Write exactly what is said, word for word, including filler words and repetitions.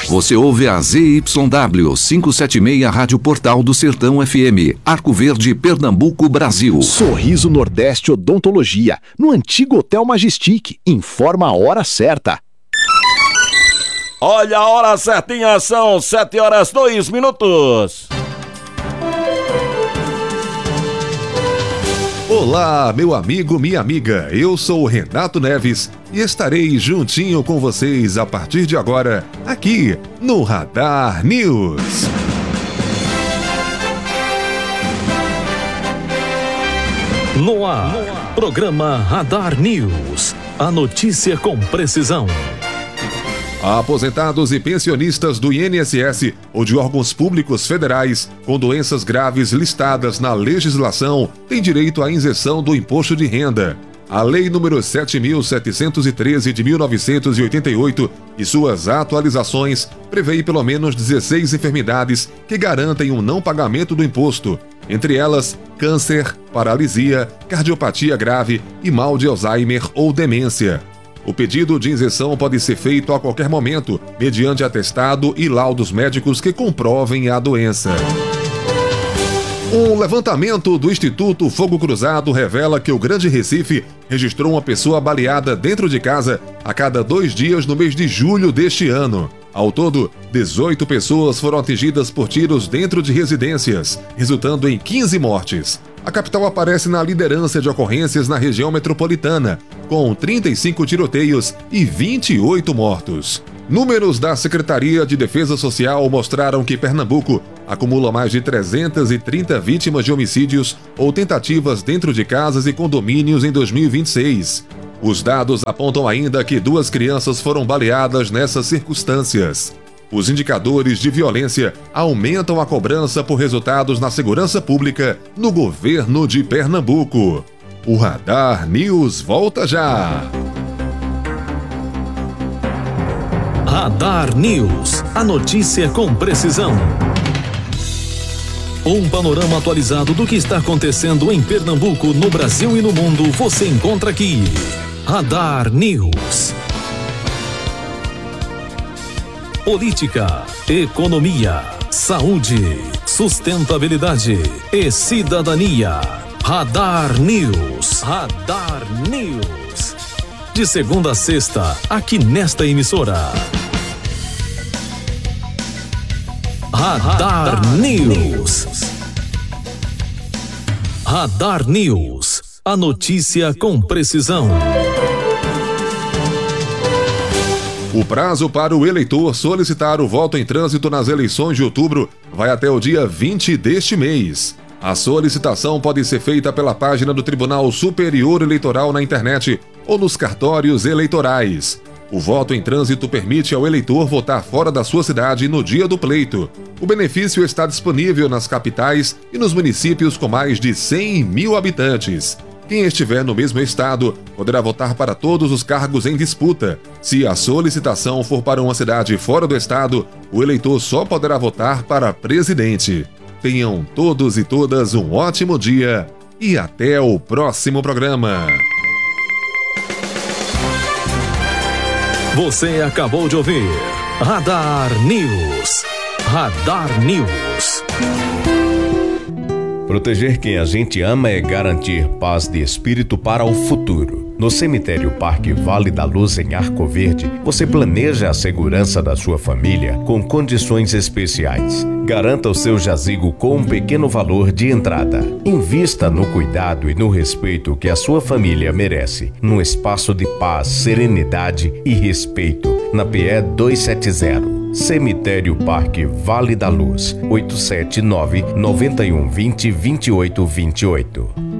Você ouve a Z Y W quinhentos e setenta e seis Rádio Portal do Sertão F M, Arco Verde, Pernambuco, Brasil. Sorriso Nordeste Odontologia, no antigo Hotel Majestic. Informa a hora certa. Olha a hora certinha, são sete horas dois minutos. Olá, meu amigo, minha amiga, eu sou o Renato Neves e estarei juntinho com vocês a partir de agora, aqui no Radar News. No ar, programa Radar News, a notícia com precisão. Aposentados e pensionistas do I N S S ou de órgãos públicos federais com doenças graves listadas na legislação têm direito à isenção do imposto de renda. A Lei número sete mil setecentos e treze de mil novecentos e oitenta e oito e suas atualizações prevê pelo menos dezesseis enfermidades que garantem um não pagamento do imposto, entre elas câncer, paralisia, cardiopatia grave e mal de Alzheimer ou demência. O pedido de isenção pode ser feito a qualquer momento, mediante atestado e laudos médicos que comprovem a doença. Um levantamento do Instituto Fogo Cruzado revela que o Grande Recife registrou uma pessoa baleada dentro de casa a cada dois dias no mês de julho deste ano. Ao todo, dezoito pessoas foram atingidas por tiros dentro de residências, resultando em quinze mortes. A capital aparece na liderança de ocorrências na região metropolitana, com trinta e cinco tiroteios e vinte e oito mortos. Números da Secretaria de Defesa Social mostraram que Pernambuco acumula mais de trezentas e trinta vítimas de homicídios ou tentativas dentro de casas e condomínios em dois mil e vinte e seis. Os dados apontam ainda que duas crianças foram baleadas nessas circunstâncias. Os indicadores de violência aumentam a cobrança por resultados na segurança pública no governo de Pernambuco. O Radar News volta já. Radar News, a notícia com precisão. Um panorama atualizado do que está acontecendo em Pernambuco, no Brasil e no mundo, você encontra aqui. Radar News. Política, economia, saúde, sustentabilidade e cidadania. Radar News. Radar News. De segunda a sexta, aqui nesta emissora. Radar, Radar News. Radar News. A notícia com precisão. O prazo para o eleitor solicitar o voto em trânsito nas eleições de outubro vai até o dia vinte deste mês. A solicitação pode ser feita pela página do Tribunal Superior Eleitoral na internet ou nos cartórios eleitorais. O voto em trânsito permite ao eleitor votar fora da sua cidade no dia do pleito. O benefício está disponível nas capitais e nos municípios com mais de cem mil habitantes. Quem estiver no mesmo estado poderá votar para todos os cargos em disputa. Se a solicitação for para uma cidade fora do estado, o eleitor só poderá votar para presidente. Tenham todos e todas um ótimo dia e até o próximo programa. Você acabou de ouvir Radar News. Radar News. Proteger quem a gente ama é garantir paz de espírito para o futuro. No Cemitério Parque Vale da Luz, em Arco Verde, você planeja a segurança da sua família com condições especiais. Garanta o seu jazigo com um pequeno valor de entrada. Invista no cuidado e no respeito que a sua família merece, num espaço de paz, serenidade e respeito, na P E duzentos e setenta. Cemitério Parque Vale da Luz, oito sete nove, nove um dois zero, dois oito dois oito.